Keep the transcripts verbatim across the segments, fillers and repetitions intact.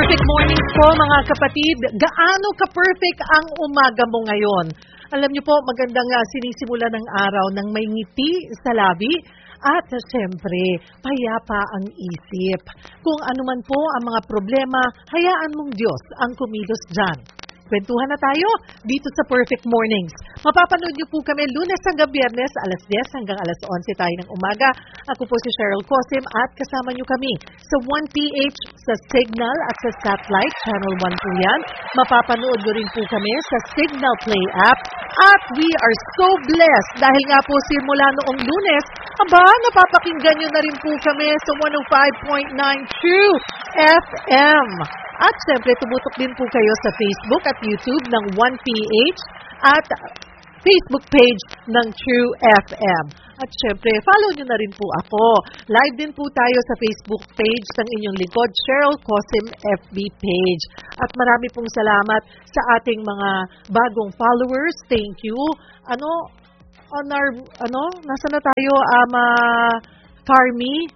Perfect morning po mga kapatid. Gaano ka-perfect ang umaga mo ngayon? Alam niyo po, magandang uh, sinisimula ng araw ng may ngiti sa labi at uh, siyempre, payapa ang isip. Kung ano man po ang mga problema, hayaan mong Diyos ang kumilos dyan. Kwentuhan na tayo dito sa Perfect Mornings. Mapapanood niyo po kami Lunes hanggang Biyernes, alas diyes hanggang alas onse tayo ng umaga. Ako po si Cheryl Cosim at kasama niyo kami sa one P H sa Signal at sa Satellite, Channel one po yan. Mapapanood niyo rin po kami sa Signal Play app. At we are so blessed dahil nga po simula noong Lunes, aba, napapakinggan niyo na rin po kami sa one oh five point nine True F M. At siyempre, tumutok din po kayo sa Facebook at YouTube ng one P H at Facebook page ng True F M. At siyempre, follow nyo na rin po ako. Live din po tayo sa Facebook page ng inyong lingkod, Cheryl Cosim F B page. At marami pong salamat sa ating mga bagong followers. Thank you. Ano, on our, ano, nasa na tayo, um, uh, Carmi?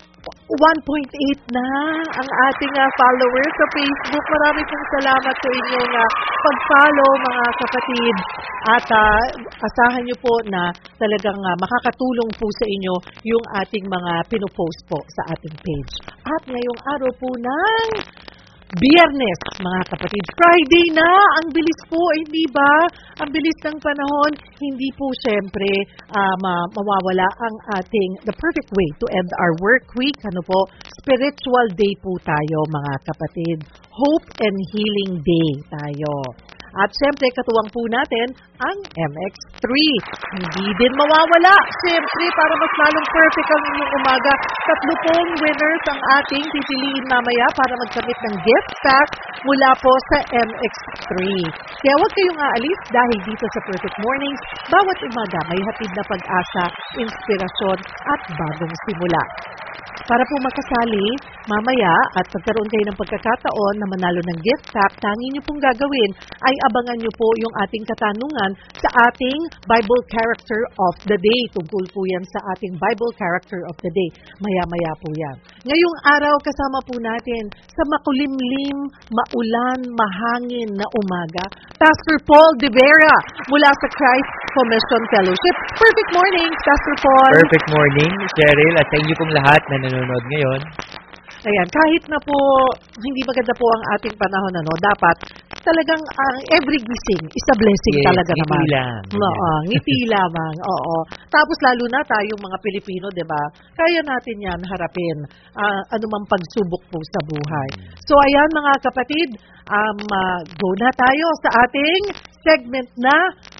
one point eight na ang ating uh, followers sa Facebook. Marami pong salamat sa inyong uh, pag-follow mga kapatid. At uh, asahan nyo po na talagang uh, makakatulong po sa inyo yung ating mga pinopost po sa ating page. At ngayong araw po ng Biyernes, mga kapatid. Friday na! Ang bilis po, hindi ba? Ang bilis ng panahon, hindi po syempre uh, ma- mawawala ang ating the perfect way to end our work week. Ano po? Spiritual day po tayo, mga kapatid. Hope and Healing Day tayo. At siyempre, katuwang po natin ang M X three. Hindi din mawawala. Siyempre, para mas lalong perfect ang inyong umaga, tatlo pong winners ang ating pipiliin mamaya para magkamit ng gift pack mula po sa M X three. Kaya huwag kayong aalis dahil dito sa Perfect Mornings, bawat umaga may hatid na pag-asa, inspirasyon at bagong simula. Para po makasali, mamaya at pagkaroon kayo ng pagkakataon na manalo ng gift pack, tanging nyo pong gagawin ay abangan nyo po yung ating katanungan sa ating Bible Character of the Day. Tungkol po yan sa ating Bible Character of the Day. Maya-maya po yan. Ngayong araw, kasama po natin sa makulimlim, maulan, mahangin na umaga, Pastor Paul De Vera mula sa Christ Commission Fellowship. Perfect morning, Pastor Paul. Perfect morning, Cheryl, at sa inyo pong lahat na nanonood ngayon. Ayan, kahit na po hindi maganda po ang ating panahon, ano, dapat talagang ang uh, every gising is a blessing yes, talaga ngiti naman. Lang. Oo, ngiti lamang. Oo. Tapos lalo na tayong mga Pilipino, 'di ba? Kaya natin 'yan harapin uh, anumang pagsubok po sa buhay. So ayan mga kapatid, um uh, go na tayo sa ating segment na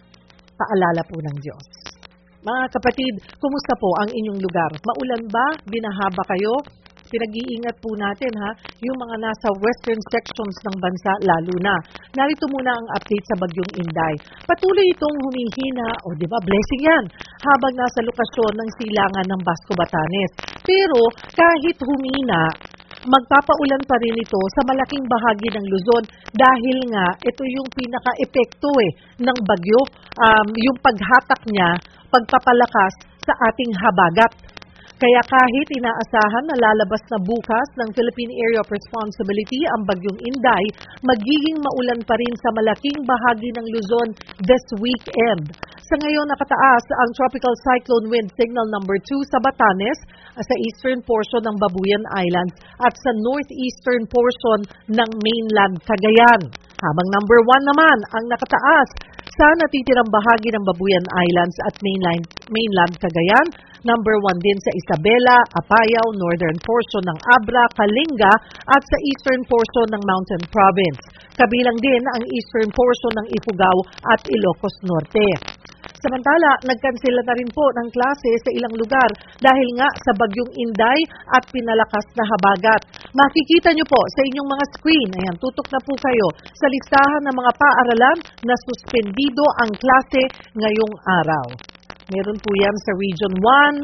Paalala po ng Diyos. Mga kapatid, kumusta po ang inyong lugar? Maulan ba? Binaha ba kayo? Pinag-iingat po natin ha, yung mga nasa western sections ng bansa lalo na. Narito muna ang update sa Bagyong Inday. Patuloy itong humihina, o di ba blessing yan, habang nasa lokasyon ng silangan ng Basco, Batanes. Pero kahit humina, magpapaulan pa rin ito sa malaking bahagi ng Luzon dahil nga ito yung pinaka-epekto eh, ng bagyo, um, yung paghatak niya, pagpapalakas sa ating habagat. Kaya kahit inaasahan na lalabas na bukas ng Philippine Area of Responsibility ang Bagyong Inday, magiging maulan pa rin sa malaking bahagi ng Luzon this weekend. Sa ngayon nakataas ang Tropical Cyclone Wind Signal number two sa Batanes, sa eastern portion ng Babuyan Islands at sa northeastern portion ng mainland Cagayan. Habang number one naman ang nakataas sa natitirang bahagi ng Babuyan Islands at mainland, mainland Cagayan, number one din sa Isabela, Apayao, northern portion ng Abra, Kalinga at sa eastern portion ng Mountain Province. Kabilang din ang eastern portion ng Ifugao at Ilocos Norte. Samantala, nagkansela na rin po ng klase sa ilang lugar dahil nga sa Bagyong Inday at pinalakas na habagat. Makikita nyo po sa inyong mga screen, ayan, tutok na po kayo sa listahan ng mga paaralan na suspendido ang klase ngayong araw. Meron po yan sa Region one,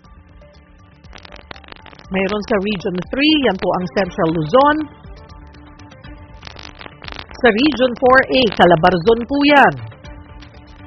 meron sa Region three, yan po ang Central Luzon. Sa Region four A, Calabarzon po yan.